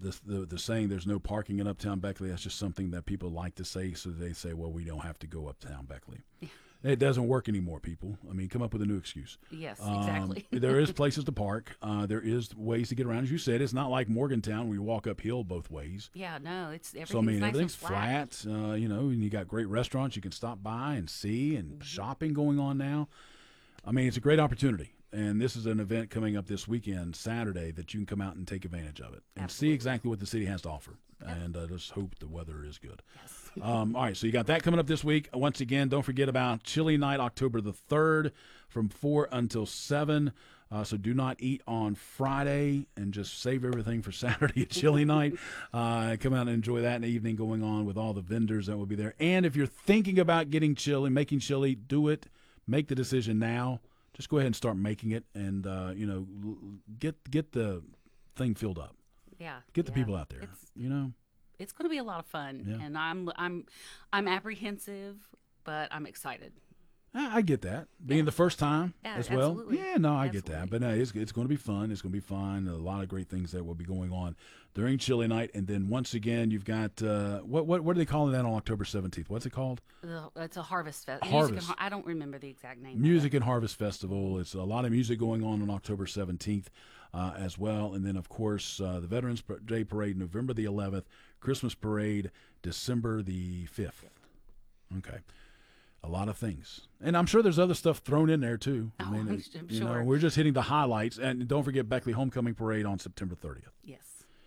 the saying "there's no parking in Uptown Beckley." That's just something that people like to say, so they say, "Well, we don't have to go Uptown Beckley." Yeah. It doesn't work anymore, people. I mean, come up with a new excuse. Yes, exactly. There is places to park. There is ways to get around. As you said, it's not like Morgantown where you walk uphill both ways. Yeah, no, everything's so I mean, nice everything's and flat. and you got great restaurants you can stop by and see, and shopping going on now. I mean, it's a great opportunity. And this is an event coming up this weekend, Saturday, that you can come out and take advantage of it and see exactly what the city has to offer. Yep. And just hope the weather is good. Yes. All right, so you got that coming up this week. Once again, don't forget about Chili Night, October the 3rd from 4 until 7. So do not eat on Friday and just save everything for Saturday at Chili Night. Come out and enjoy that in the evening going on with all the vendors that will be there. And if you're thinking about getting chili, making chili, do it. Make the decision now. Just go ahead and start making it, and get the thing filled up. Yeah, get the people out there. It's going to be a lot of fun, and I'm apprehensive, but I'm excited. I get that. Being the first time as well. Absolutely. Yeah, no, I get that. But no, it's going to be fun. It's going to be fun. A lot of great things that will be going on during Chili Night. And then once again, you've got, what are they calling that on October 17th? What's it called? It's a Harvest Festival. Harvest. I don't remember the exact name. Music and Harvest Festival. It's a lot of music going on October 17th as well. And then, of course, the Veterans Day Parade, November the 11th. Christmas Parade, December the 5th. Okay. A lot of things. And I'm sure there's other stuff thrown in there, too. I'm sure. We're just hitting the highlights. And don't forget Beckley Homecoming Parade on September 30th. Yes.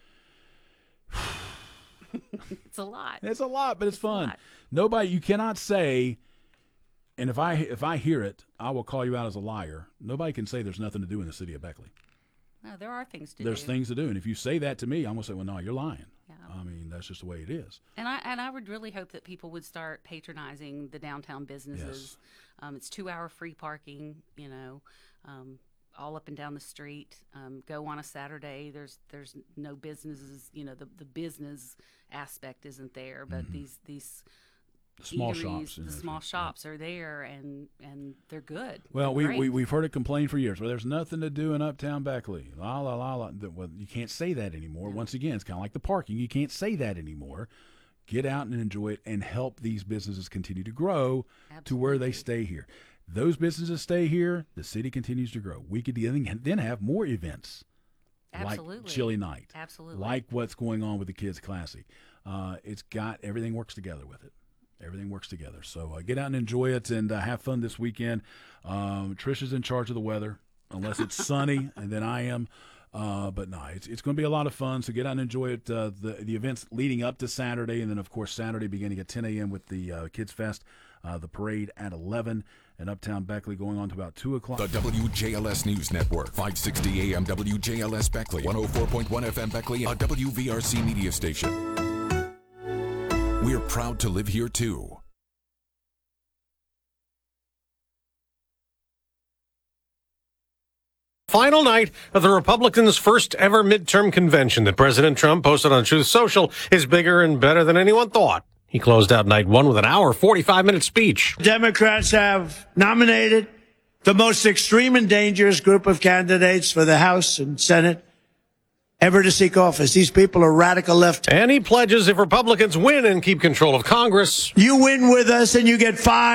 It's a lot. It's a lot, but it's fun. Nobody, you cannot say, and if I hear it, I will call you out as a liar. Nobody can say there's nothing to do in the city of Beckley. No, there are things to do. There's things to do. And if you say that to me, I'm going to say, well, no, you're lying. Yeah. I mean, that's just the way it is. And I would really hope that people would start patronizing the downtown businesses. Yes. It's 2-hour free parking, all up and down the street. Go on a Saturday. There's no businesses. The business aspect isn't there, but these small eateries, shops, the small shops are there, and they're good. Well, we've heard it complained for years. Well, there's nothing to do in Uptown Beckley. La la la la. Well, you can't say that anymore. Once again, it's kind of like the parking. You can't say that anymore. Get out and enjoy it, and help these businesses continue to grow to where they stay here. Those businesses stay here, the city continues to grow. We could then have more events. Absolutely. Like Chili Night. Absolutely. Like what's going on with the Kids Classic. Everything works together with it. Everything works together. So get out and enjoy it, and have fun this weekend. Trisha's in charge of the weather, unless it's sunny, and then I am. But no, it's going to be a lot of fun. So get out and enjoy it. The events leading up to Saturday, and then, of course, Saturday beginning at 10 a.m. with the Kids Fest, the parade at 11, and Uptown Beckley going on to about 2 o'clock. The WJLS News Network, 560 AM WJLS Beckley, 104.1 FM Beckley, a WVRC media station. We're proud to live here, too. Final night of the Republicans' first ever midterm convention that President Trump posted on Truth Social is bigger and better than anyone thought. He closed out night one with an hour, 45-minute speech. Democrats have nominated the most extreme and dangerous group of candidates for the House and Senate ever to seek office. These people are radical left. And he pledges if Republicans win and keep control of Congress, you win with us and you get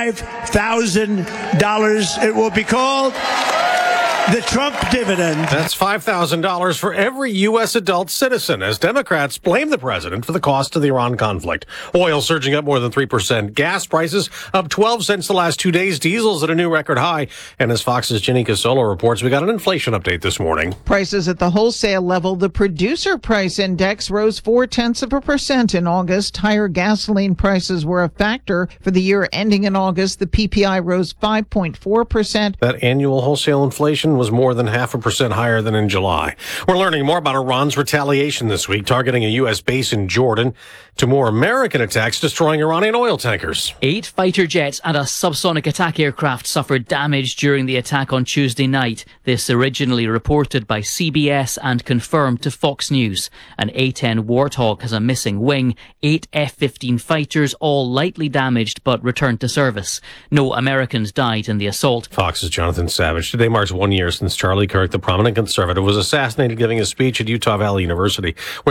$5,000. It will be called the Trump dividend. That's $5,000 for every U.S. adult citizen, as Democrats blame the president for the cost of the Iran conflict. Oil surging up more than 3%. Gas prices up 12 cents the last 2 days. Diesel's at a new record high. And as Fox's Jenny Casolo reports, we got an inflation update this morning. Prices at the wholesale level. The producer price index rose 0.4% in August. Higher gasoline prices were a factor. For the year ending in August, the PPI rose 5.4%. That annual wholesale inflation was more than 0.5% higher than in July. We're learning more about Iran's retaliation this week, targeting a U.S. base in Jordan, to more American attacks destroying Iranian oil tankers. 8 fighter jets and a subsonic attack aircraft suffered damage during the attack on Tuesday night. This originally reported by CBS and confirmed to Fox News. An A-10 Warthog has a missing wing. 8 F-15 fighters, all lightly damaged but returned to service. No Americans died in the assault. Fox's Jonathan Savage. Today marks 1 year since Charlie Kirk, the prominent conservative, was assassinated giving a speech at Utah Valley University.